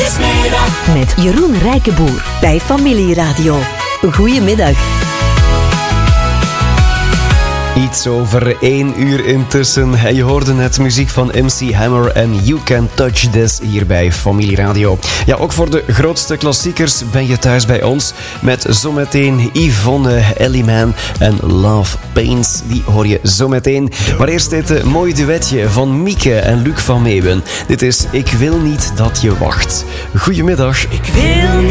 Vrijdagmiddag met Jeroen Rijkenboer bij Familieradio. Goedemiddag. Iets over 1 uur intussen. En je hoorde net muziek van MC Hammer en You Can Touch This hier bij Familieradio. Ja, ook voor de grootste klassiekers ben je thuis bij ons. Met zometeen Yvonne, Ellie en Love Pains. Die hoor je zometeen. Maar eerst dit mooie duetje van Mieke en Luc van Meeuwen. Dit is Ik wil niet dat je wacht. Goedemiddag. Ik wil